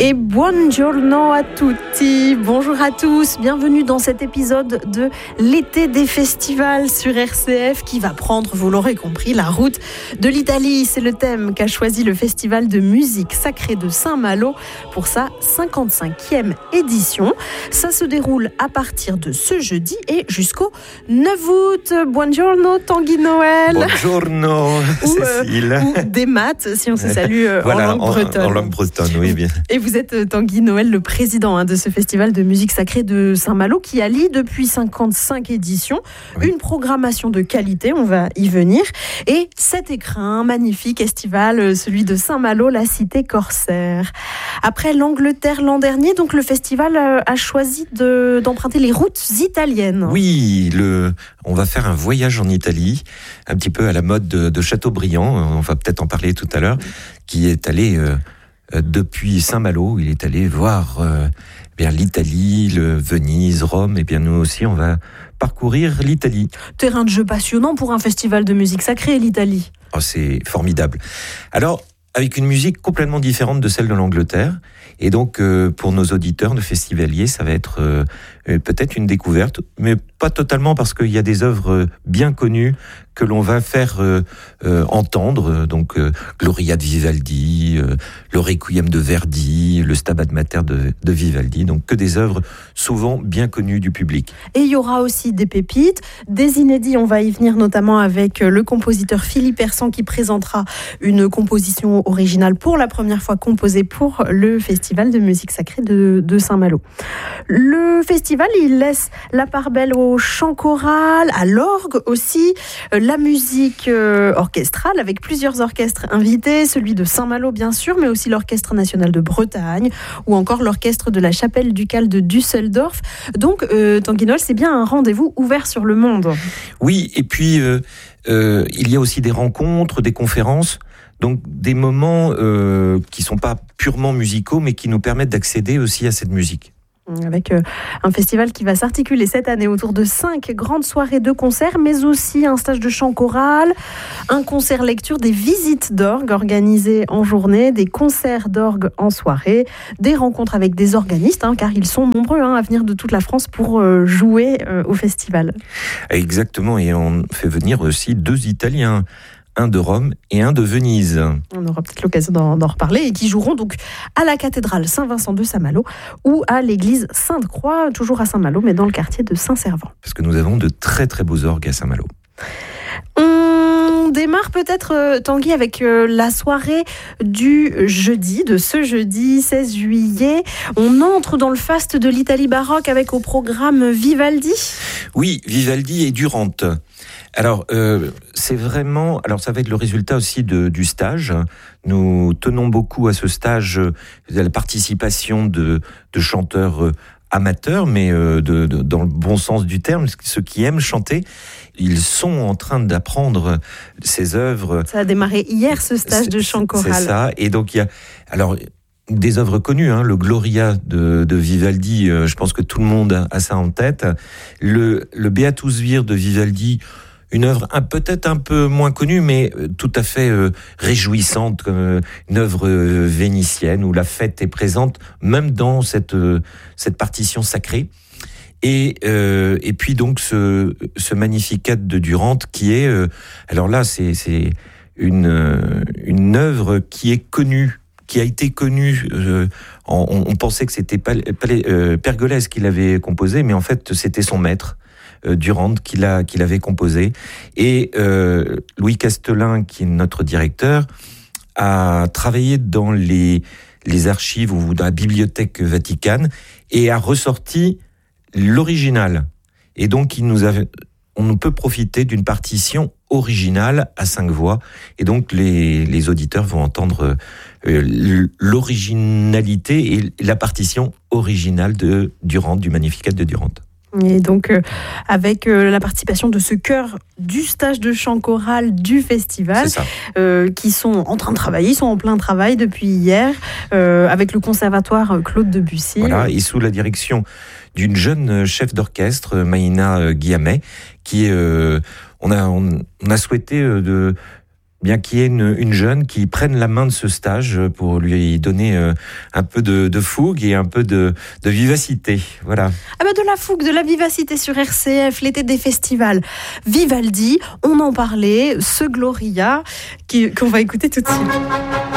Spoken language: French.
Et buongiorno a tutti, bonjour à tous, bienvenue dans cet épisode de l'été des festivals sur RCF qui va prendre, vous l'aurez compris, la route de l'Italie. C'est le thème qu'a choisi le festival de musique sacrée de Saint-Malo pour sa 55e édition. Ça se déroule à partir de ce jeudi et jusqu'au 9 août. Buongiorno Tanguy Noël. Buongiorno Cécile. Ou des maths si on se salue voilà, en langue bretonne. En langue bretonne, oui bien. Et vous êtes Tanguy Noël, le président de ce festival de musique sacrée de Saint-Malo qui allie depuis 55 éditions une programmation de qualité, on va y venir, et cet écrin magnifique estival, celui de Saint-Malo, la cité corsaire. Après l'Angleterre l'an dernier, donc le festival a choisi d'emprunter les routes italiennes. Oui, on va faire un voyage en Italie, un petit peu à la mode de Chateaubriand, on va peut-être en parler tout à l'heure, qui est allé... depuis Saint-Malo, il est allé voir bien l'Italie, Venise, Rome, et bien nous aussi on va parcourir l'Italie. Terrain de jeu passionnant pour un festival de musique sacrée, l'Italie. Oh, c'est formidable. Alors, avec une musique complètement différente de celle de l'Angleterre, et donc pour nos auditeurs, nos festivaliers, ça va être peut-être une découverte, mais pas totalement parce qu'il y a des œuvres bien connues que l'on va faire entendre, donc Gloria de Vivaldi, le Requiem de Verdi, le Stabat Mater de Vivaldi, donc que des œuvres souvent bien connues du public. Et il y aura aussi des pépites, des inédits, on va y venir notamment avec le compositeur Philippe Hersan qui présentera une composition originale pour la première fois composée pour le festival de musique sacrée de Saint-Malo. Le festival, il laisse la part belle au chant choral, à l'orgue aussi, la musique orchestrale avec plusieurs orchestres invités, celui de Saint-Malo bien sûr, mais aussi l'Orchestre national de Bretagne ou encore l'Orchestre de la Chapelle ducale de Düsseldorf. Donc, Tanguy Noël, c'est bien un rendez-vous ouvert sur le monde. Oui, et puis il y a aussi des rencontres, des conférences, donc des moments qui ne sont pas purement musicaux, mais qui nous permettent d'accéder aussi à cette musique. Avec un festival qui va s'articuler cette année autour de 5 grandes soirées de concerts, mais aussi un stage de chant choral, un concert lecture, des visites d'orgue organisées en journée, des concerts d'orgue en soirée, des rencontres avec des organistes, car ils sont nombreux à venir de toute la France pour jouer au festival. Exactement, et on fait venir aussi 2 Italiens, un de Rome et un de Venise. On aura peut-être l'occasion d'en reparler, et qui joueront donc à la cathédrale Saint-Vincent de Saint-Malo ou à l'église Sainte-Croix, toujours à Saint-Malo, mais dans le quartier de Saint-Servant. Parce que nous avons de très très beaux orgues à Saint-Malo. On démarre peut-être, Tanguy, avec la soirée du jeudi, de ce jeudi 16 juillet. On entre dans le faste de l'Italie baroque avec au programme Vivaldi. Oui, Vivaldi et Durante. Alors, c'est vraiment... Alors, ça va être le résultat aussi du stage. Nous tenons beaucoup à ce stage, à la participation de chanteurs amateurs, mais dans le bon sens du terme, ceux qui aiment chanter. Ils sont en train d'apprendre ces œuvres. Ça a démarré hier, ce stage de chant choral. C'est ça. Et donc, il y a... Alors, des œuvres connues, le Gloria de Vivaldi, je pense que tout le monde a ça en tête. Le Beatus Vir de Vivaldi, une œuvre peut-être un peu moins connue, mais tout à fait réjouissante, comme une œuvre vénitienne, où la fête est présente, même dans cette partition sacrée. Et puis donc ce Magnificat de Durante, qui est... alors là, c'est une œuvre qui est connue, qui a été connue. On pensait que c'était Pergolèse qui l'avait composée, mais en fait, c'était son maître, Durante, qui l'avait composé. Et Louis Castelin, qui est notre directeur, a travaillé dans les archives ou dans la bibliothèque Vaticane et a ressorti l'original. Et donc, on peut profiter d'une partition originale à 5 voix. Et donc, les auditeurs vont entendre l'originalité et la partition originale de Durante, du Magnificat de Durante. Et donc, avec la participation de ce chœur du stage de chant choral du festival, qui sont en train de travailler, ils sont en plein travail depuis hier, avec le conservatoire Claude Debussy. Voilà, et sous la direction d'une jeune chef d'orchestre, Maïna Guillamet, qui on a souhaité bien qu'il y ait une jeune qui prenne la main de ce stage pour lui donner un peu de fougue et un peu de vivacité. Voilà. Ah bah de la fougue, de la vivacité sur RCF, l'été des festivals. Vivaldi, on en parlait, ce Gloria qu'on va écouter tout de suite.